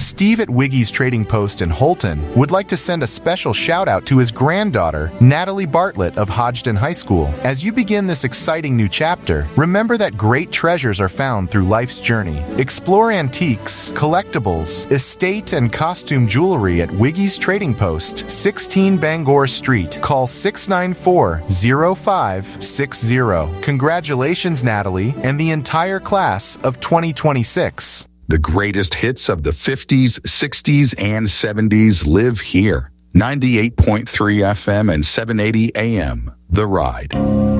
Steve at Wiggy's Trading Post in Holton would like to send a special shout out to his granddaughter, Natalie Bartlett of Hodgdon High School. As you begin this exciting new chapter, remember that great treasures are found through life's journey. Explore antiques, collectibles, estate, and costume jewelry at Wiggy's Trading Post, 16 Bangor Street. Call 694-0560. Congratulations, Natalie, and the entire class of 2026. The greatest hits of the 50s, 60s, and 70s live here. 98.3 FM and 780 AM. The Ride.